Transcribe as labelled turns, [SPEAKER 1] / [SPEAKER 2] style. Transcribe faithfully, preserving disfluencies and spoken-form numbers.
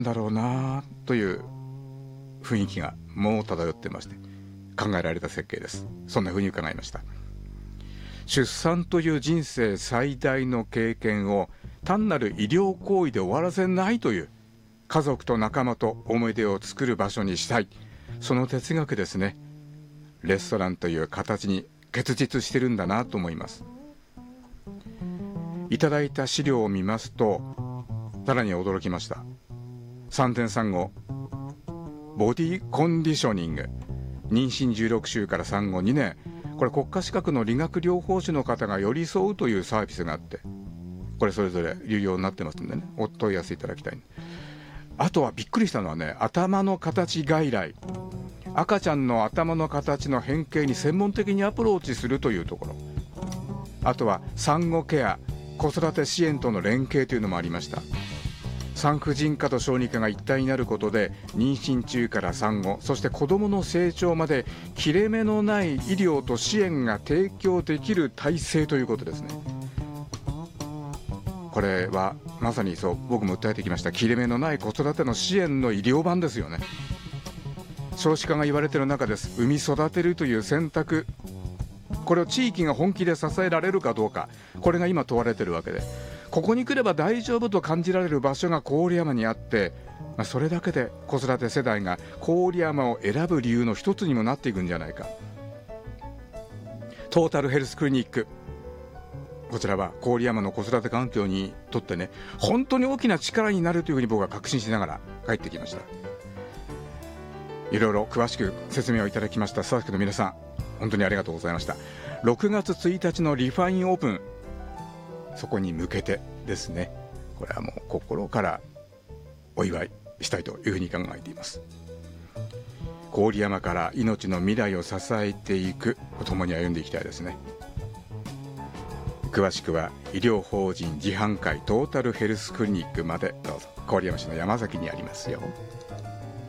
[SPEAKER 1] だろうなという雰囲気がもう漂ってまして、考えられた設計です。そんな風に伺いました。出産という人生最大の経験を単なる医療行為で終わらせないという、家族と仲間と思い出を作る場所にしたい、その哲学ですね。レストランという形に結実してるんだなと思います。いただいた資料を見ますと、さらに驚きました。産前産後ボディコンディショニング、妊娠じゅうろく週から産後にねん、これ国家資格の理学療法士の方が寄り添うというサービスがあって、これそれぞれ有料になってますんでね、お問い合わせいただきたい。あとはびっくりしたのはね、頭の形外来、赤ちゃんの頭の形の変形に専門的にアプローチするというところ、あとは産後ケア、子育て支援との連携というのもありました。産婦人科と小児科が一体になることで、妊娠中から産後、そして子どもの成長まで切れ目のない医療と支援が提供できる体制ということですね。これはまさにそう、僕も訴えてきました。切れ目のない子育ての支援の医療版ですよね。少子化が言われている中です。産み育てるという選択、これを地域が本気で支えられるかどうか、これが今問われているわけで、ここに来れば大丈夫と感じられる場所が郡山にあって、まあ、それだけで子育て世代が郡山を選ぶ理由の一つにもなっていくんじゃないか。トータルヘルスクリニック、こちらは郡山の子育て環境にとってね、本当に大きな力になるというふうに僕は確信しながら帰ってきました。いろいろ詳しく説明をいただきましたスタッフの皆さん、本当にありがとうございました。ろくがつついたちのリファインオープン、そこに向けてですね、これはもう心からお祝いしたいというふうに考えています。郡山から命の未来を支えていく、共に歩んでいきたいですね。詳しくは医療法人自販会トータルヘルスクリニックまでどうぞ。郡山市の山崎にありますよ。